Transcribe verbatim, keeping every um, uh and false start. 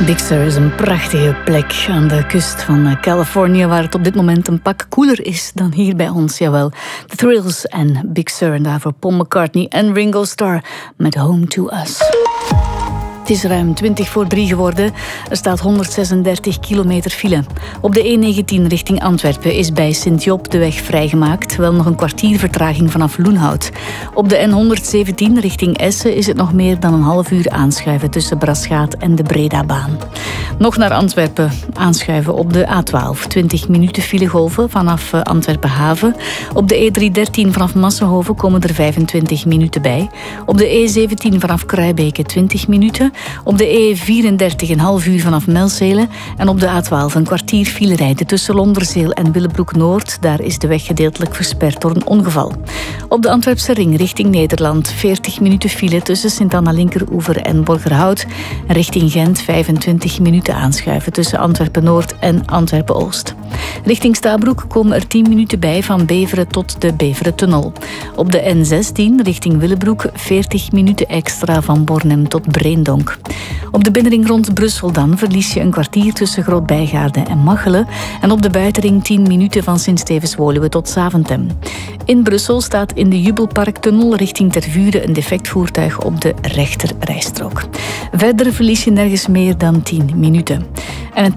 Big Sur is een prachtige plek aan de kust van Californië, waar het op dit moment een pak koeler is dan hier bij ons. Jawel, The Thrills en Big Sur. En daarvoor Paul McCartney en Ringo Starr met Home to Us. Het is ruim twintig voor drie geworden. Er staat honderdzesendertig kilometer file. Op de E negentien richting Antwerpen is bij Sint-Job de weg vrijgemaakt. Wel nog een kwartier vertraging vanaf Loenhout. Op de N honderdzeventien richting Essen is het nog meer dan een half uur aanschuiven tussen Braschaat en de Bredabaan. Nog naar Antwerpen aanschuiven op de A twaalf. twintig minuten filegolven vanaf Antwerpen Haven. Op de E driehonderddertien vanaf Massenhoven komen er vijfentwintig minuten bij. Op de E zeventien vanaf Kruibeke twintig minuten. Op de E vierendertig een half uur vanaf Melzele. En op de A twaalf een kwartier file rijden tussen Londerzeel en Willebroek-Noord. Daar is de weg gedeeltelijk versperd door een ongeval. Op de Antwerpse ring richting Nederland veertig minuten file tussen Sint-Anna-Linkeroever en Borgerhout. En richting Gent vijfentwintig minuten aanschuiven tussen Antwerpen-Noord en Antwerpen-Oost. Richting Stabroek komen er tien minuten bij van Beveren tot de Beverentunnel. Op de N zestien richting Willebroek veertig minuten extra van Bornem tot Breendonk. Op de binnenring rond Brussel dan verlies je een kwartier tussen Groot-Bijgaarde en Machelen. En op de buitenring tien minuten van Sint-Stevens-Woluwe tot Zaventem. In Brussel staat in de Jubelparktunnel richting Tervuren een defect voertuig op de rechterrijstrook. Verder verlies je nergens meer dan tien minuten. En een